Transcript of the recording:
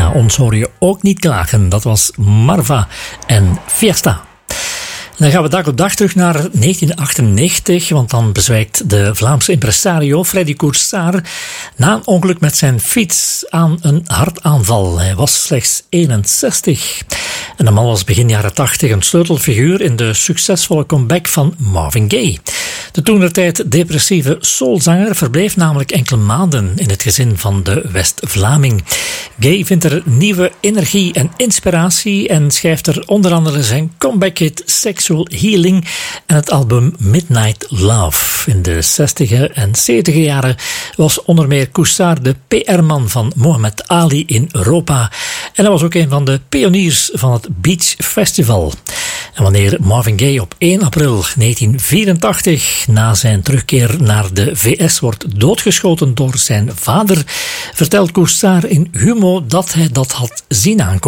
Ja, ons hoor je ook niet klagen. Dat was Marva en Fiesta. Dan gaan we dag op dag terug naar 1998, want dan bezwijkt de Vlaamse impresario Freddy Coursard na een ongeluk met zijn fiets aan een hartaanval. Hij was slechts 61. En de man was begin jaren 80 een sleutelfiguur in de succesvolle comeback van Marvin Gaye. De toentertijd depressieve soulzanger verbleef namelijk enkele maanden in het gezin van de West-Vlaming. Gaye vindt er nieuwe energie en inspiratie en schrijft er onder andere zijn comeback-hit Sexual Healing en het album Midnight Love. In de 60e en 70e jaren was onder meer Coursard de PR-man van Muhammad Ali in Europa. En hij was ook een van de pioniers van het Beach Festival. En wanneer Marvin Gaye op 1 april 1984 na zijn terugkeer naar de VS wordt doodgeschoten door zijn vader, vertelt Coursard in Humo dat hij dat had zien aankomen.